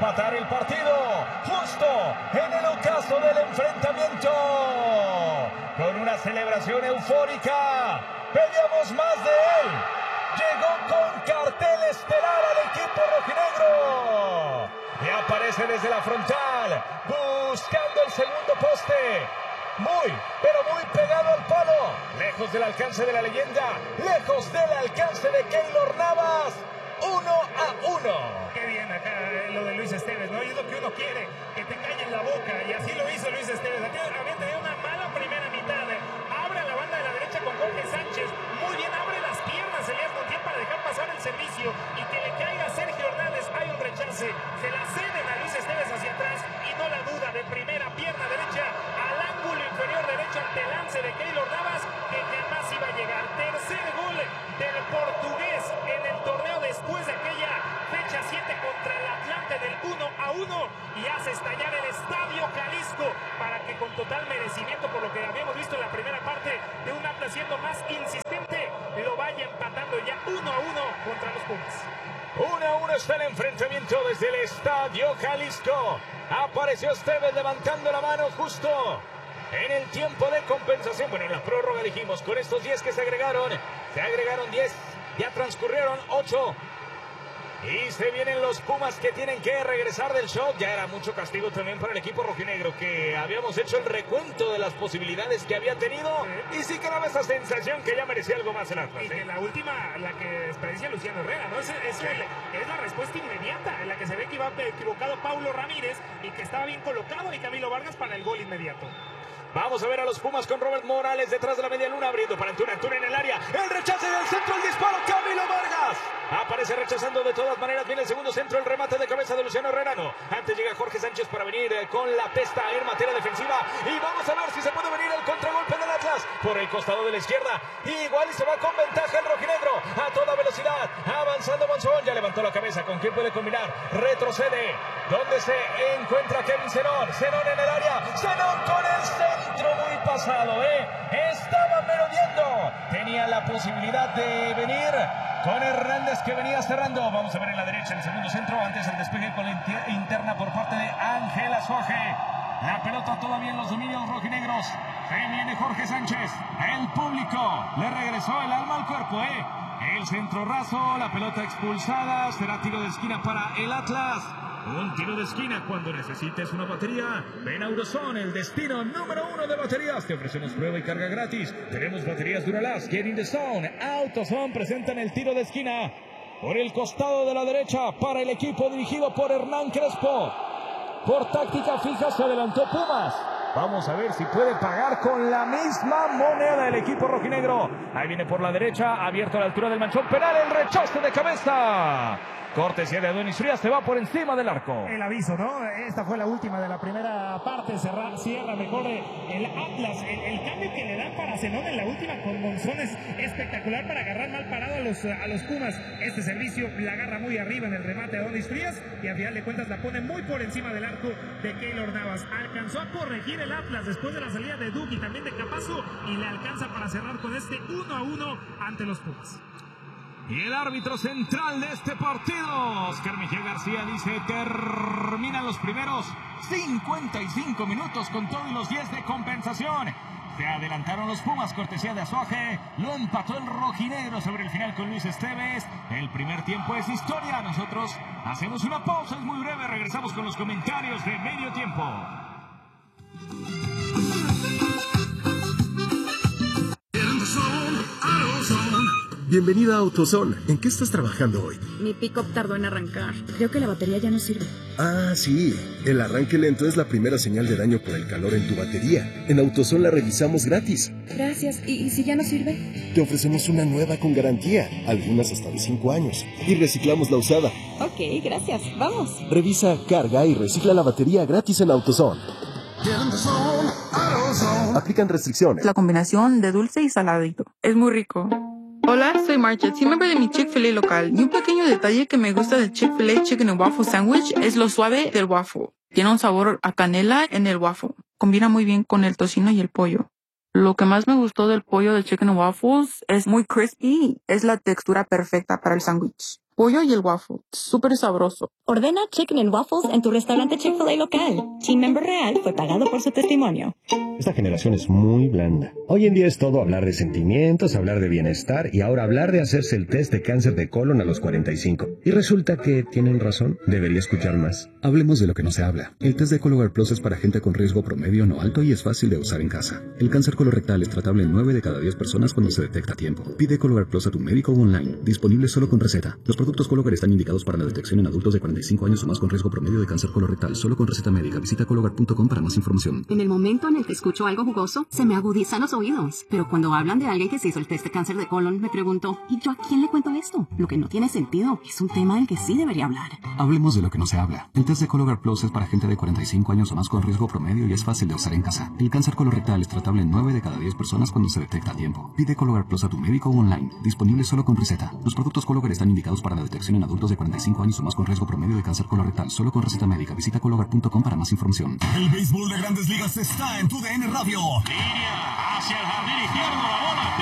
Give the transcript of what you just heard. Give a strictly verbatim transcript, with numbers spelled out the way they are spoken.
empatar el partido justo en el ocaso del enfrentamiento. Con una celebración eufórica, pedíamos más de él. Llegó con cartel estelar al equipo rojinegro. Y aparece desde la frontal, buscando el segundo poste. Muy, pero muy pegado al palo. Lejos del alcance de la leyenda. Lejos del alcance de Keylor Navas. Uno a uno. Qué bien acá eh, lo de Luis Esteves, ¿no? Y es lo que uno quiere, que te callen la boca. Y así lo hizo Luis Esteves. Aquí había tenido una mala primera mitad. Abre a la banda de la derecha con Jorge Sánchez. Muy bien, abre las piernas Elías Montiel para dejar pasar el servicio y que le caiga a Sergio Hernández. Hay un rechace. Se la ceden a Luis Esteves hacia atrás y no la duda, de primera pierna derecha al ángulo inferior derecho ante el lance de Keylor Navas, que jamás iba a llegar. Tercer gol del portugués en el torneo después de aquella fecha siete contra el Atlante del uno a uno y hace estallar el Estadio Jalisco para que con total merecimiento, por lo que habíamos visto en la primera parte de un Atlas siendo más insistente, lo vaya empatando ya uno a uno contra los Pumas. uno a uno está el enfrentamiento desde el Estadio Jalisco. Apareció Esteves levantando la mano justo en el tiempo de compensación. Bueno, en la prórroga dijimos, con estos diez que se agregaron, se agregaron diez, ya transcurrieron ocho. Y se vienen los Pumas que tienen que regresar del shock. Ya era mucho castigo también para el equipo rojinegro, que habíamos hecho el recuento de las posibilidades que había tenido. Sí. Y sí que daba esa sensación que ya merecía algo más el Atlas. Y que ¿eh? la última, la que desperdicia Luciano Herrera, ¿no? Es, es, sí. el, es la respuesta inmediata, en la que se ve que iba equivocado Paulo Ramírez y que estaba bien colocado y Camilo Vargas para el gol inmediato. Vamos a ver a los Pumas con Robert Morales detrás de la media luna, abriendo para Antuna, Antuna en el área, el rechace del centro, el disparo, Camilo Vargas aparece rechazando de todas maneras. Viene el segundo centro, el remate de cabeza de Luciano Herrerano. Antes llega Jorge Sánchez para venir con la pesta en materia defensiva, y vamos a ver si se puede venir el contragolpe del Atlas por el costado de la izquierda. Igual y se va con ventaja el rojinegro a toda velocidad, avanzando Monzón, ya levantó la cabeza. ¿Con quién puede combinar? Retrocede, donde se encuentra Kevin Zenón, Zenón en el área, Zenón con el centro muy pasado, ¿eh? Estaba merodeando, tenía la posibilidad de venir con Hernández, que venía cerrando. Vamos a ver en la derecha el segundo centro, antes el despeje con la inter interna por parte de Ángel Azuaje. La pelota todavía en los dominios rojinegros. Se viene Jorge Sánchez, el público le regresó el alma al cuerpo, ¿eh? El centro raso, la pelota expulsada, será tiro de esquina para el Atlas. Un tiro de esquina cuando necesites una batería. Ven a Autozone, el destino número uno de baterías. Te ofrecemos prueba y carga gratis. Tenemos baterías Duralast. Get in the zone. Autozone presentan el tiro de esquina por el costado de la derecha para el equipo dirigido por Hernán Crespo. Por táctica fija se adelantó Pumas. Vamos a ver si puede pagar con la misma moneda el equipo rojinegro. Ahí viene por la derecha, abierto a la altura del manchón penal, el rechace de cabeza. Cortesía de Adonis Frías, se va por encima del arco. El aviso, ¿no? Esta fue la última de la primera parte. Cerra, cierra mejor el Atlas. El, el cambio que le dan para Zenón en la última con Monzón es espectacular para agarrar mal parado a los, a los Pumas. Este servicio la agarra muy arriba en el remate de Adonis Frías y a final de cuentas la pone muy por encima del arco de Keylor Navas. Alcanzó a corregir el Atlas después de la salida de Duque y también de Capazo, y le alcanza para cerrar con este uno a uno ante los Pumas. Y el árbitro central de este partido, Oscar Mejía García, dice: terminan los primeros cincuenta y cinco minutos con todos los diez de compensación. Se adelantaron los Pumas, cortesía de Azuaje. Lo empató el rojinegro sobre el final con Luis Esteves. El primer tiempo es historia. Nosotros hacemos una pausa, es muy breve. Regresamos con los comentarios de medio tiempo. Bienvenida a AutoZone. ¿En qué estás trabajando hoy? Mi pick-up tardó en arrancar. Creo que la batería ya no sirve. Ah, sí. El arranque lento es la primera señal de daño por el calor en tu batería. En AutoZone la revisamos gratis. Gracias. ¿Y, y si ya no sirve? Te ofrecemos una nueva con garantía, algunas hasta de cinco años. Y reciclamos la usada. Ok, gracias. Vamos. Revisa, carga y recicla la batería gratis en AutoZone. Aplican restricciones. La combinación de dulce y saladito. Es muy rico. Hola, soy Market, soy miembro de mi Chick-fil-A local. Y un pequeño detalle que me gusta del Chick-fil-A Chicken and Waffle Sandwich es lo suave del waffle. Tiene un sabor a canela en el waffle. Combina muy bien con el tocino y el pollo. Lo que más me gustó del pollo de Chicken and Waffles es muy crispy. Es la textura perfecta para el sándwich. Pollo y el waffle. Súper sabroso. Ordena Chicken and Waffles en tu restaurante Chick-fil-A local. Team Member Real fue pagado por su testimonio. Esta generación es muy blanda. Hoy en día es todo hablar de sentimientos, hablar de bienestar y ahora hablar de hacerse el test de cáncer de colon a los cuarenta y cinco. Y resulta que tienen razón. Debería escuchar más. Hablemos de lo que no se habla. El test de Cologuard Plus es para gente con riesgo promedio no alto y es fácil de usar en casa. El cáncer colorectal es tratable en nueve de cada diez personas cuando se detecta a tiempo. Pide Cologuard Plus a tu médico o online. Disponible solo con receta. Los productos Cologuard están indicados para la detección en adultos de cuarenta y cinco años o más con riesgo promedio de cáncer colorectal. Solo con receta médica. Visita cologuard punto com para más información. En el momento en el que escucho algo jugoso, se me agudizan los oídos. Pero cuando hablan de alguien que se hizo el test de cáncer de colon, me pregunto, ¿y yo a quién le cuento esto? Lo que no tiene sentido. Es un tema del que sí debería hablar. Hablemos de lo que no se habla. El test de Cologuard Plus es para gente de cuarenta y cinco años o más con riesgo promedio y es fácil de usar en casa. El cáncer colorectal es tratable en nueve de cada diez personas cuando se detecta a tiempo. Pide Cologuard Plus a tu médico o online. Disponible solo con receta. Los productos Cologuard están indicados para la detección en adultos de cuarenta y cinco años o más con riesgo promedio de cáncer colorectal. Solo con receta médica. Visita cologuard punto com para más información. El béisbol de Grandes Ligas está en tu D N Radio. Línea hacia el jardín izquierdo, la bola